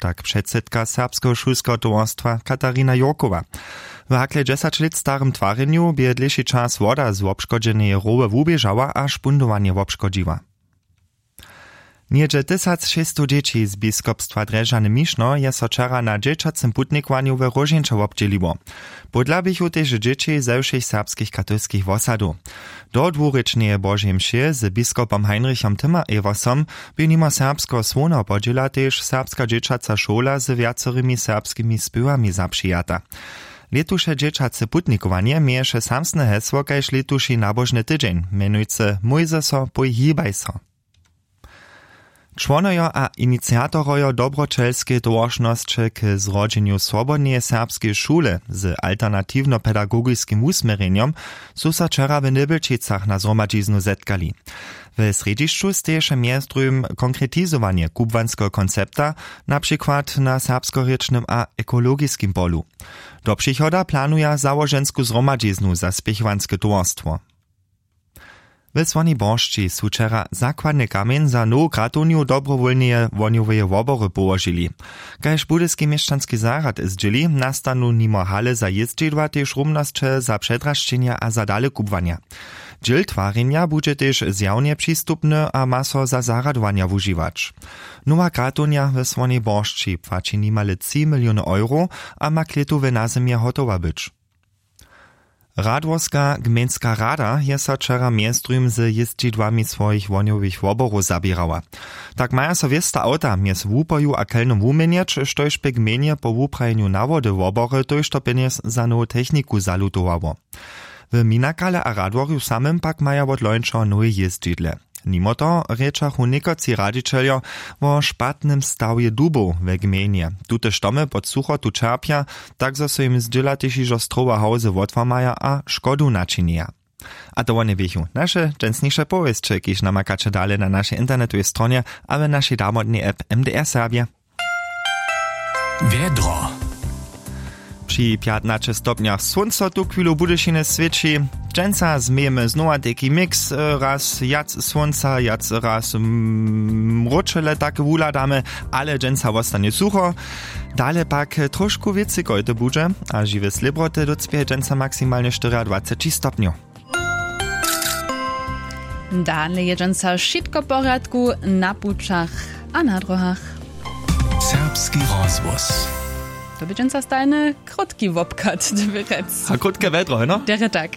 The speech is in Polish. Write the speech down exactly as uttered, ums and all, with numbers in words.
tak předsedka Serbskeho šulskeho towarstwa Katarina Jurkowa. W hakle dziesięć lat starym twareniu by dlejszy czas woda z obszkodženej rowe wubieżała, a špundowanie obszkodziła. Niedzie tysiąc sześćset dzieci z biskupstwa Drežany Mišno je so wczera na dzieciacym putnikowaniu we Rožinča obdzieliło. Podlabichu też dzieci ze všech serbskich katolskich wosadów. Do dwurycznej Bożej mszy z biskupom Heinrichom Timmer Eversom by nimo serbsko słona podziela też serbska dzieciaca szkola z wiacorymi serbskimi spywami zapřijata. Letuše dzieciace putnikowanie mieješe samsne hesło kaž letuši nabožny tydzień, menujce Mójze so, pohybaj so. Čłonojo a inicjatorojo dobročelskie towaršnosće k zrodźenju swobodneje serbskiej šule z alternatywno-pedagogiskim usmerjenjom su so wczera w Nybelčicach na zhromadźiznu zetkali. W središću steješe mjestrym konkretizowanie kubwanskiego koncepta, na przykład na serbskorečnym a ekologiskim polu. Do przychoda planuje założensku zhromadźiznu za spěchowanske towarstwo. W Słoni Bożci su wczera zakładny kamień za nowu gratuniu dobrowolneje wonioweje wobory położyli. Kaž budyski mieszczanski zarad zdzieli, nastanu nimo hale za jeździdła też rumnosće za przedraszczenia a za dale kubwania. Dziel twarenia będzie też zjawnie przystupny a ma so za zaradowania wużywać. Nowa gratunia w Słoni Bożci płaci nimale trzy miliony euro, a ma kletowe na zimie hotowa być. Radworska gmejnska rada je so wczera mjestrym z jeździdłami swoich woniowych woborów zabierała. Tak maja so wiesta auta mjez wupoju a kelnom wumieniać, štož by gmejnie po wuprajenju nawody wobory tož to peniaz za nowu techniku zalutowało. W Minakale a Radworju samym pak maja wot lończo nowe jeździdle. Nimo to rečachu niekoci radžičeljo o špatnym stawje dubov we gmejnie. Tute štomy pod sucho tu čerpja, tak zo so im zdziela też iżo strowa hauze wotwamaja a škodu načinia. A to one wiechu. Nasze dżęsniejsze powieści, kiż namakacze dalej na naszej internetowej stronie, a w naszej darmodnej app M D R Serbia. Wiedro. Przy piętnastu stopniach słońca tu chwilu budyšine świeci. Dżęca zmiejemy znowa taki mix, raz jac słońca, jac raz mroczele takie wuladamy, ale dżęca wostanie sucho. Dale pak troszkę więcej gojty budzie, a żywe slibroty docpie dżęca maksymalnie dwadzieścia cztery stopniów. Dale je dżęca wszystko porядku na puczach a na drogach. Serbski rozwóz. To by dżęca stajny krótki wopkat, A krótkie wiadro, no? Dere tak.